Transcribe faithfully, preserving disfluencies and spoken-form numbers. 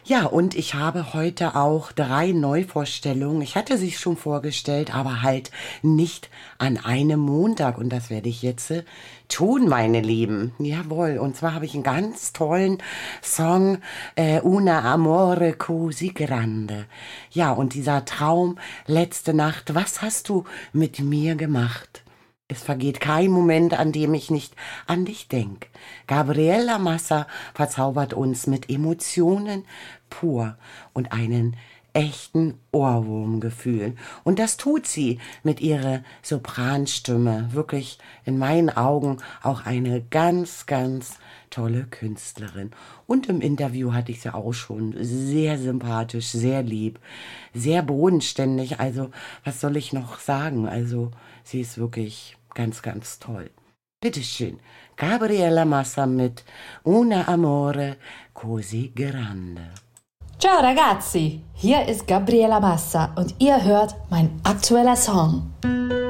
Ja, und ich habe heute auch drei Neuvorstellungen. Ich hatte sie schon vorgestellt, aber halt nicht an einem Montag. Und das werde ich jetzt äh, tun, meine Lieben. Jawohl. Und zwar habe ich einen ganz tollen Song, äh, Una Amore Così Grande. Ja, und dieser Traum, letzte Nacht, was hast du mit mir gemacht? Es vergeht kein Moment, an dem ich nicht an dich denk. Gabriella Massa verzaubert uns mit Emotionen pur und einen echten Ohrwurmgefühl. Und das tut sie mit ihrer Sopranstimme. Wirklich in meinen Augen auch eine ganz, ganz tolle Künstlerin. Und im Interview hatte ich sie auch schon sehr sympathisch, sehr lieb, sehr bodenständig. Also, was soll ich noch sagen? Also, sie ist wirklich ganz, ganz toll. Bitteschön, Gabriella Massa mit Una Amore Così Grande. Ciao ragazzi, hier ist Gabriella Massa und ihr hört mein aktueller Song.